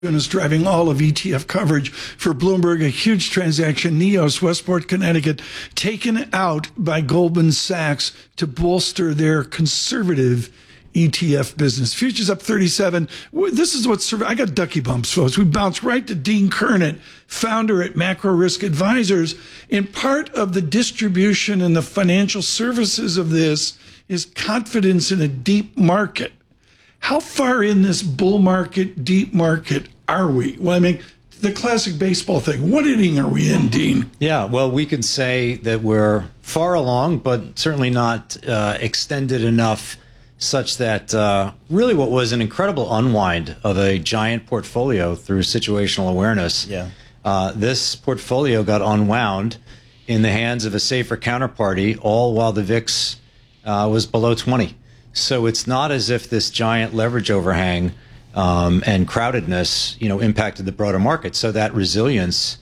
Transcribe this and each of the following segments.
is driving all of ETF coverage for Bloomberg, a huge transaction, Neos, Westport, Connecticut, taken out by Goldman Sachs to bolster their conservative ETF business. Futures up 37. This is what's, I got ducky bumps, folks. We bounce right to Dean Kernett, founder at Macro Risk Advisors. And part of the distribution and the financial services of this is confidence in a deep market. How far in this bull market, deep market are we? Well, I mean, the classic baseball thing. What inning are we in, Dean? Yeah, well, we can say that we're far along, but certainly not extended enough such that really what was an incredible unwind of a giant portfolio through situational awareness. Yeah. This portfolio got unwound in the hands of a safer counterparty, all while the VIX was below 20. So it's not as if this giant leverage overhang and crowdedness, impacted the broader market. So that resilience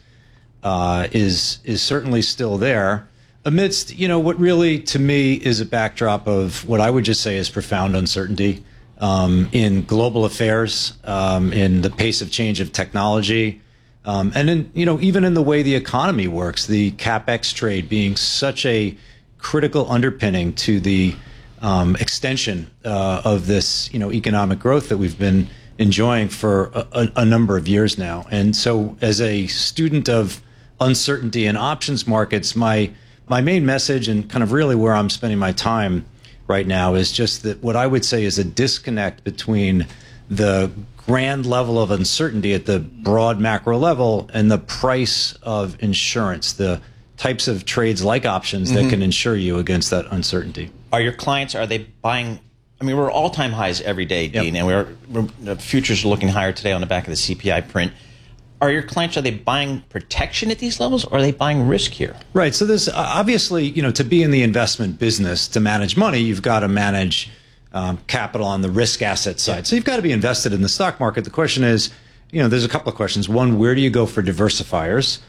is certainly still there amidst, what really to me is a backdrop of what I would just say is profound uncertainty in global affairs, in the pace of change of technology, and in, even in the way the economy works, the CapEx trade being such a critical underpinning to the extension of this, economic growth that we've been enjoying for a number of years now. And so as a student of uncertainty in options markets, my main message and kind of really where I'm spending my time right now is just that what I would say is a disconnect between the grand level of uncertainty at the broad macro level and the price of insurance, the types of trades like options that can insure you against that uncertainty. Are your clients, are they buying? I mean, we're all-time highs every day, Dean, and the futures are looking higher today on the back of the CPI print. Are your clients, are they buying protection at these levels, or are they buying risk here? Right. So this obviously, to be in the investment business, to manage money, you've got to manage capital on the risk asset side. So you've got to be invested in the stock market. The question is, there's a couple of questions. One, where do you go for diversifiers?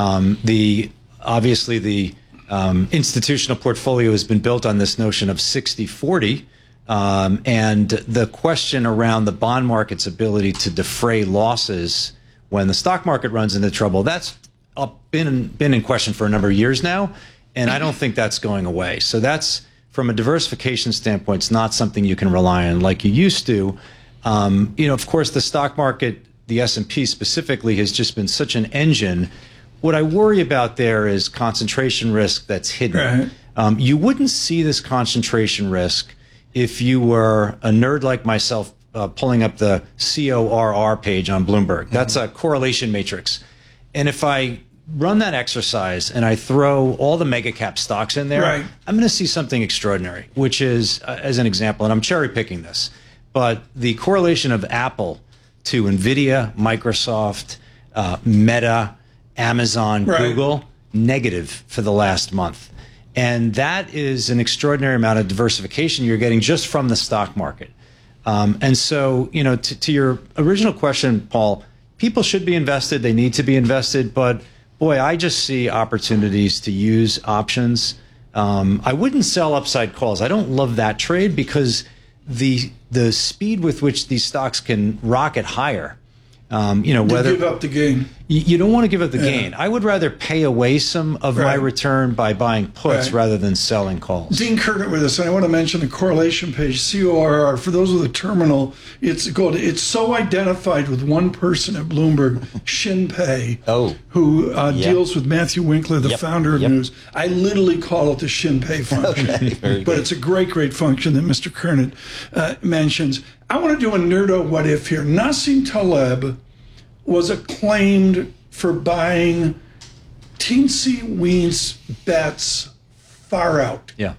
Obviously, the institutional portfolio has been built on this notion of 60-40. And the question around the bond market's ability to defray losses when the stock market runs into trouble, that's been in question for a number of years now. And I don't think that's going away. So that's, from a diversification standpoint, it's not something you can rely on like you used to. Of course, the stock market, the S&P specifically, has just been such an engine. What I worry about there is concentration risk that's hidden. Right. You wouldn't see this concentration risk if you were a nerd like myself pulling up the CORR page on Bloomberg. That's a correlation matrix. And if I run that exercise and I throw all the mega cap stocks in there, right, I'm going to see something extraordinary, which is, as an example, and I'm cherry picking this, but the correlation of Apple to NVIDIA, Microsoft, Meta, Amazon, right, Google, negative for the last month. And that is an extraordinary amount of diversification you're getting just from the stock market. And so, to your original question, Paul, people should be invested. They need to be invested. But, boy, I just see opportunities to use options. I wouldn't sell upside calls. I don't love that trade because the speed with which these stocks can rocket higher, whether give up the gain. You don't want to give up the gain. I would rather pay away some of my return by buying puts rather than selling calls. Dean Kernett with us, and I want to mention the correlation page, CORR. For those with a terminal, it's so identified with one person at Bloomberg, Shin Pei, who deals with Matthew Winkler, the founder of News. I literally call it the Shin Pei function, but it's a great function that Mr. Kernett mentions. I want to do a nerdo what if here. Nassim Taleb was acclaimed for buying teensy-weensy bets far out. Yeah.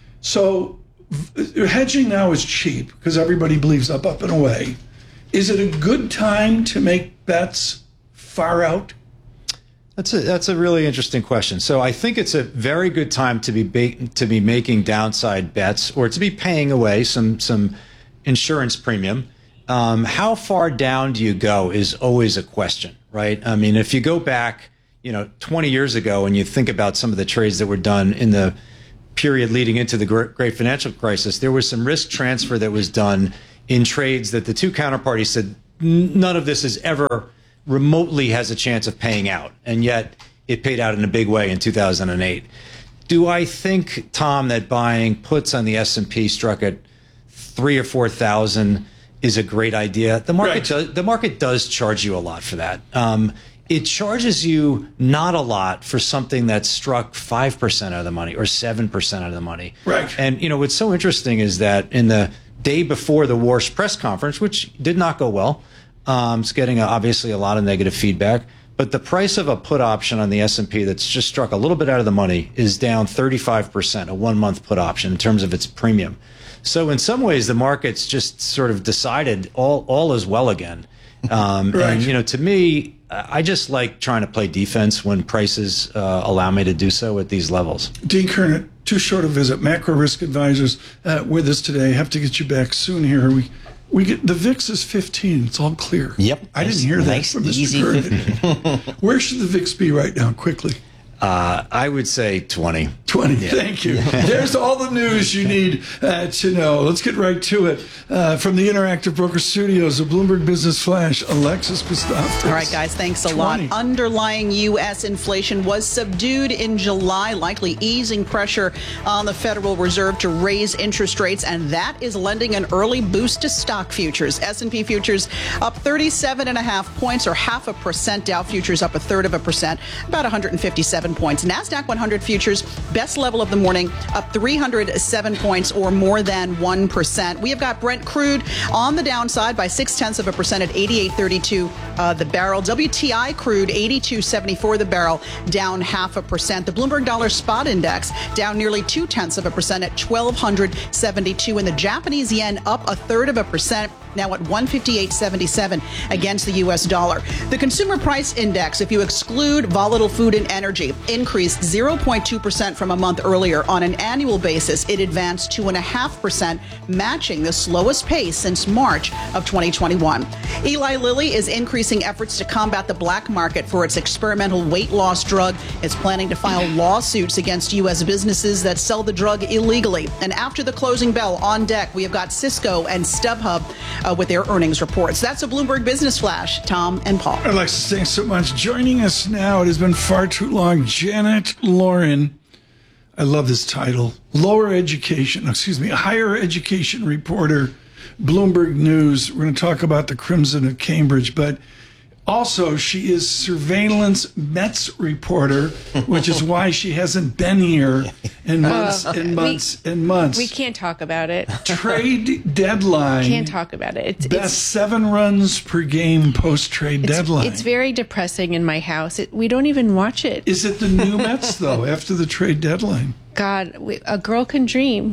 So hedging now is cheap because everybody believes up and away. Is it a good time to make bets far out? That's a really interesting question. So I think it's a very good time to be making downside bets or to be paying away some insurance premium. How far down do you go is always a question, right? I mean, if you go back, 20 years ago and you think about some of the trades that were done in the period leading into the great financial crisis, there was some risk transfer that was done in trades that the two counterparties said none of this is ever remotely has a chance of paying out, and yet it paid out in a big way in 2008. Do I think, Tom, that buying puts on the S&P struck at 3,000 or 4,000 is a great idea? The market does charge you a lot for that. It charges you not a lot for something that struck 5% of the money or 7% of the money. Right. And what's so interesting is that in the day before the Warsh press conference, which did not go well, it's getting obviously a lot of negative feedback. But the price of a put option on the S&P that's just struck a little bit out of the money is down 35%, a 1-month put option in terms of its premium. So in some ways, the market's just sort of decided all is well again. Right. And to me, I just like trying to play defense when prices allow me to do so at these levels. Dean Kernet, too short a visit. Macro Risk Advisors with us today. Have to get you back soon here. We get the VIX is 15. It's all clear. Yep. I didn't hear that nice, from Mr. easy Kernet. Where should the VIX be right now? Quickly. I would say 20. 20. Yeah. Thank you. There's all the news you need to know. Let's get right to it. From the Interactive Broker Studios of Bloomberg Business Flash, Alexis Kostakis. All right, guys, thanks a lot. Underlying U.S. inflation was subdued in July, likely easing pressure on the Federal Reserve to raise interest rates, and that is lending an early boost to stock futures. S&P futures up 37.5 points, or 0.5%. Dow futures up 1/3%, about 157 points. NASDAQ 100 futures, best level of the morning, up 307 points, or more than 1%. We have got Brent crude on the downside by 0.6% at 88.32 the barrel. WTI crude 82.74 the barrel, down 0.5%. The Bloomberg Dollar Spot Index down nearly 0.2% at 1,272, and the Japanese yen up 1/3%. Now at 158.77 against the U.S. dollar. The Consumer Price Index, if you exclude volatile food and energy, increased 0.2% from a month earlier. On an annual basis, it advanced 2.5%, matching the slowest pace since March of 2021. Eli Lilly is increasing efforts to combat the black market for its experimental weight loss drug. It's planning to file lawsuits against U.S. businesses that sell the drug illegally. And after the closing bell, on deck, we have got Cisco and StubHub with their earnings reports. That's a Bloomberg Business Flash. Tom and Paul. Alexis, thanks so much. Joining us now, it has been far too long, Janet Lauren. I love this title. Higher education reporter, Bloomberg News. We're going to talk about the Crimson at Cambridge, but also she is surveillance Mets reporter, which is why she hasn't been here in months and months and months. We can't talk about it. Trade deadline. Can't talk about it. Best 7 runs per game post-trade deadline. It's very depressing in my house. We don't even watch it. Is it the new Mets, though, after the trade deadline? God, a girl can dream.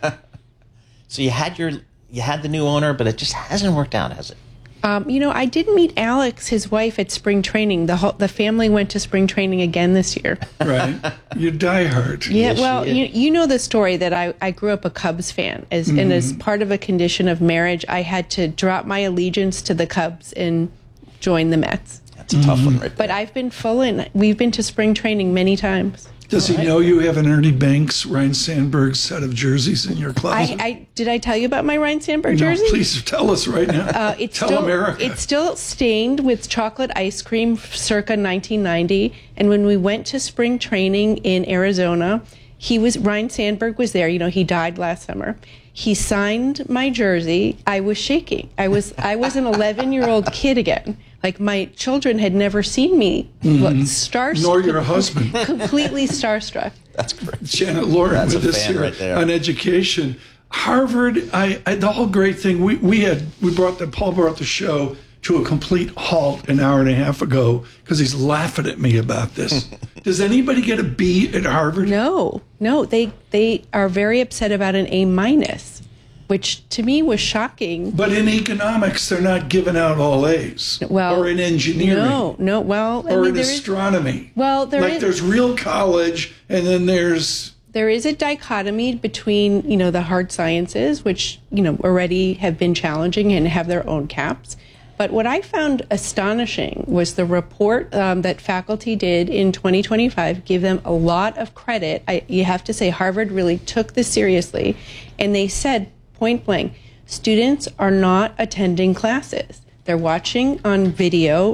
So you had the new owner, but it just hasn't worked out, has it? I did meet Alex, his wife, at spring training. The family went to spring training again this year. Right. You're diehard. Yeah, well, you know the story that I grew up a Cubs fan. And as part of a condition of marriage, I had to drop my allegiance to the Cubs and join the Mets. That's a tough one, right there. But I've been full in. We've been to spring training many times. Does he know you have an Ernie Banks, Ryan Sandberg set of jerseys in your closet? Did I tell you about my Ryan Sandberg jersey? No, please tell us right now. Tell America. It's still stained with chocolate ice cream circa 1990. And when we went to spring training in Arizona, Ryan Sandberg was there. He died last summer. He signed my jersey. I was shaking. I was an 11-year-old kid again. Like, my children had never seen me starstruck. Nor your husband. Completely starstruck. That's great. Janet Lauren with us here right on education. Harvard, the whole great thing, Paul brought the show to a complete halt an hour and a half ago because he's laughing at me about this. Does anybody get a B at Harvard? No, they are very upset about an A-, which to me was shocking. But in economics, they're not giving out all A's. Well, or in engineering. No. Well, or in astronomy. There's real college, and then there is a dichotomy between, the hard sciences, which, already have been challenging and have their own caps. But what I found astonishing was the report that faculty did in 2025 gave them a lot of credit. You have to say Harvard really took this seriously. And they said, point blank, students are not attending classes. They're watching on video